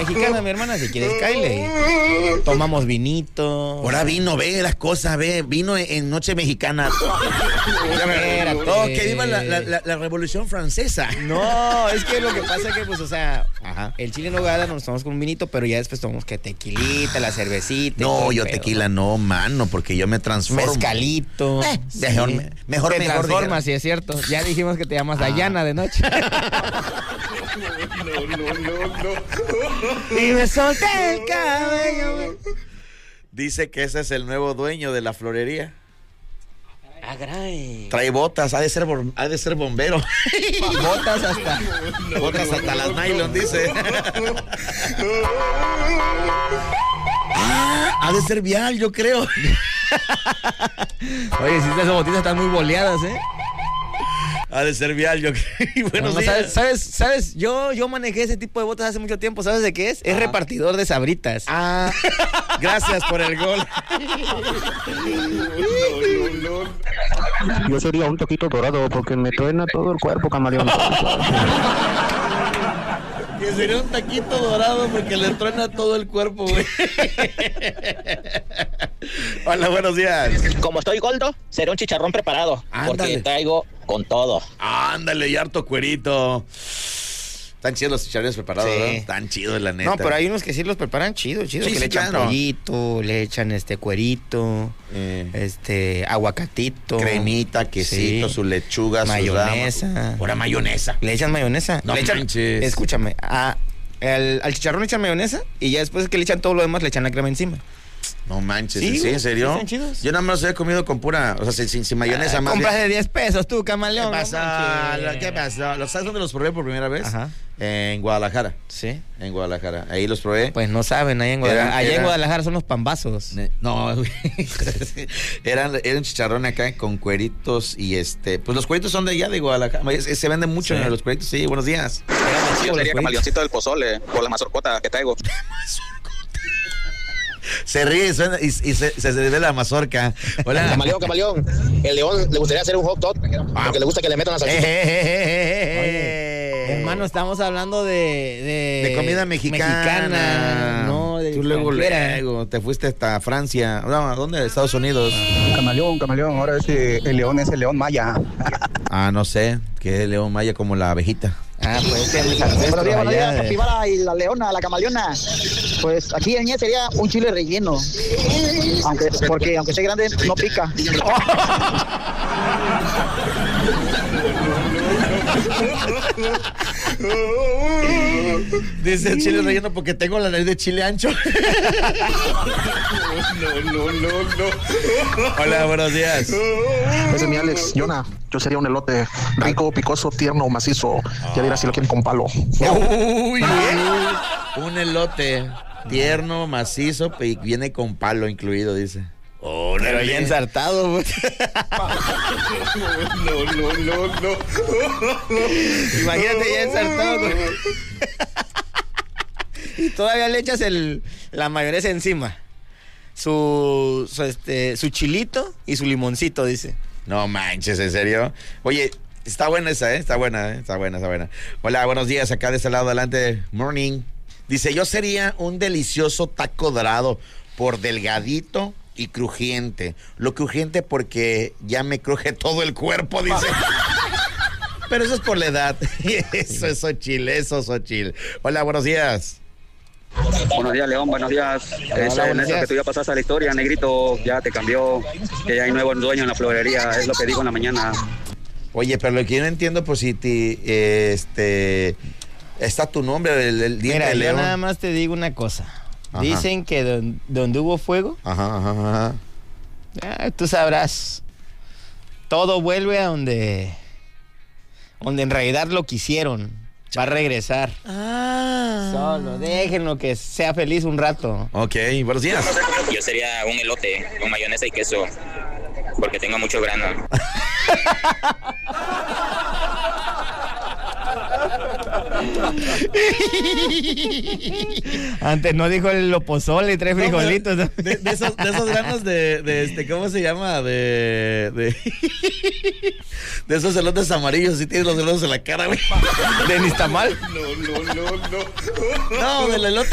mexicana, mi hermana, si quieres, cáele. Tomamos vinito. Ahora vino, ve las cosas, ve. Vino en Noche Mexicana. Que viva la Revolución Francesa. No, es que lo que pasa es que, pues, o sea, el chile en nogada nos tomamos con un vinito, pero ya después tomamos que tequilita, la cervecita. No, yo tequila no, mano, porque yo me transformo. Mezcalito. Mejor te transformas, sí, es cierto. Ya dijimos que te llamas Dayana de noche. No. Y me solté el cabello. Dice que ese es el nuevo dueño de la florería. Caray. Trae botas, ha de ser bombero. Botas hasta las nylon, dice. Ha de ser vial, yo creo. Oye, si esas botitas están muy boleadas, Ha de ser vial, yo creo. Bueno, ¿sabes? Yo manejé ese tipo de botas hace mucho tiempo. ¿Sabes de qué es? Es repartidor de Sabritas. Gracias por el gol. Yo sería un toquito dorado porque me truena todo el cuerpo, camaleón. Que sería un taquito dorado porque le truena todo el cuerpo, güey. Hola, buenos días. Como estoy gordo, será un chicharrón preparado. Ándale. Porque traigo con todo. Ándale, y harto cuerito. Están chidos los chicharrones preparados, Sí. ¿verdad? Están chidos, la neta. No, pero hay unos que sí los preparan chido, Sí, que sí, le echan claro. pollito, le echan cuerito, aguacatito, cremita, quesito, sí, su lechuga, mayonesa. su dama. Ahora mayonesa. Le echan mayonesa. No le echan, manches. Escúchame, al chicharrón le echan mayonesa y ya después que le echan todo lo demás le echan la crema encima. No manches, Sí, ¿sí? ¿En serio? están chidos. Yo nada más los he comido con pura, o sea, sin mayonesa. Más Compras bien. de 10 pesos tú, camaleón. ¿Qué pasa? ¿Qué pasa? ¿Sabes dónde los probé por primera vez? Ajá. En Guadalajara. Sí. En Guadalajara. Ahí los probé. Pues no saben, allá en Guadalajara. Allá en Era- Guadalajara son los pambazos. No, güey. Eran chicharrón acá con cueritos y pues los cueritos son de allá de Guadalajara. Se venden mucho en los cueritos. Sí, buenos días. Yo sería camaleoncito del pozole por la mazorcota que traigo. Se ríe y se ve la mazorca. Hola. Camaleón. El león le gustaría hacer un hot dog porque le gusta que le metan la salchicha. Hermano, estamos hablando de comida mexicana. No, de Tú luego te fuiste hasta Francia. No, ¿dónde? Estados Unidos. Camaleón, ahora el león es el león maya. No sé. ¿Qué es león maya? Como la abejita. Pues que mis Buenos ancestros días, allá de- capibara y la leona, la camaleona. Pues aquí en ella sería un chile relleno. Porque aunque sea grande, no pica. Dice el chile relleno porque tengo la nariz de chile ancho. No. Hola, buenos días. Ese es mi Alex, Yona. Yo sería un elote rico, picoso, tierno, macizo. Ya dirás si lo quieren con palo. Uy, un elote tierno, macizo y viene con palo incluido, dice. Pero ya ensartado, güey. No. Imagínate ya ensartado, güey. Y todavía le echas la mayonesa encima. Su chilito y su limoncito, dice. No manches, ¿en serio? Oye, está buena esa, ¿eh? Está buena. Hola, buenos días, acá de este lado, adelante. Morning. Dice, yo sería un delicioso taco dorado por delgadito y crujiente. Lo crujiente porque ya me cruje todo el cuerpo, dice. Pero eso es por la edad. Eso es Xochitl. Hola, buenos días. Buenos días, León, buenos días. En eso que tú ya pasaste a la historia, Negrito, ya te cambió, que ya hay nuevo dueño en la florería, es lo que digo en la mañana. Oye, pero lo que yo no entiendo, pues si está tu nombre, el diente Mira, de yo león. nada más te digo una cosa. Ajá. Dicen que donde hubo fuego, Ajá. tú sabrás. Todo vuelve a donde en realidad lo quisieron. Va a regresar. Solo déjenlo que sea feliz un rato. Ok, buenos días. Yo sería un elote con mayonesa y queso porque tengo mucho grano. Antes no dijo el pozole y 3 frijolitos. De esos granos de ¿cómo se llama? De esos elotes amarillos, si tienes los elotes en la cara, güey. ¿De Nistamal? No, del elote